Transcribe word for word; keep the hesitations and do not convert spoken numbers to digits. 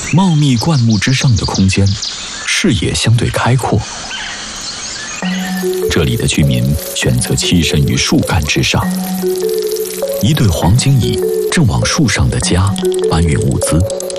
茂密灌木之上的空间，视野相对开阔。这里的居民选择栖身于树干之上，一对黄金蚁正往树上的家搬运物资。